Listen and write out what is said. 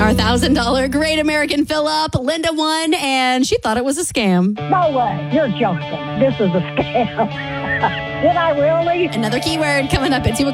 Our $1,000 Great American Fill-Up. Linda won, and she thought it was a scam. No way. You're joking. This is a scam. Did I really? Another keyword coming up at 2 o'clock.